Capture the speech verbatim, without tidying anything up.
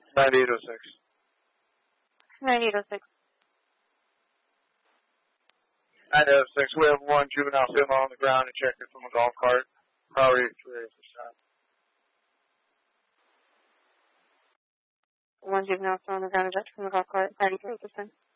ninety-eight oh six. ninety-eight oh six. ninety-eight oh six, we have one juvenile female on the ground and checker from a golf cart. Priority three percent. One juvenile still on the ground, ejected from the golf cart, ninety-three percent.